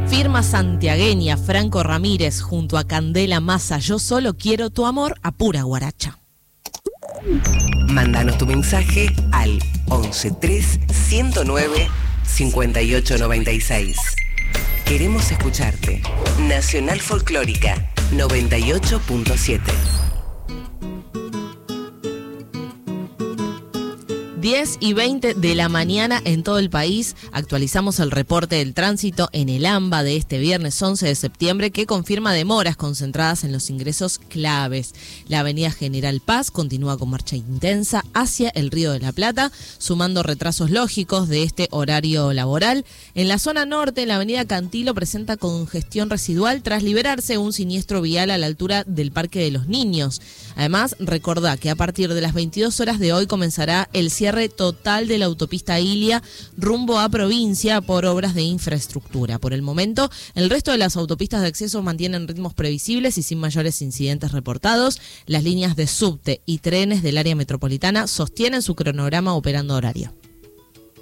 Firma santiagueña Franco Ramírez junto a Candela Massa, Yo solo quiero tu amor, a pura guaracha. Mándanos tu mensaje al 113 109 5896. Queremos escucharte. Nacional Folclórica 98.7. 10:20 de la mañana en todo el país. Actualizamos el reporte del tránsito en el AMBA de este viernes 11 de septiembre que confirma demoras concentradas en los ingresos claves. La avenida General Paz continúa con marcha intensa hacia el Río de la Plata, sumando retrasos lógicos de este horario laboral. En la zona norte, la avenida Cantilo presenta congestión residual tras liberarse un siniestro vial a la altura del Parque de los Niños. Además, recordá que a partir de las 22 horas de hoy comenzará el cierre total de la autopista Ilia rumbo a provincia por obras de infraestructura. Por el momento, el resto de las autopistas de acceso mantienen ritmos previsibles y sin mayores incidentes reportados. Las líneas de subte y trenes del área metropolitana sostienen su cronograma operando horario.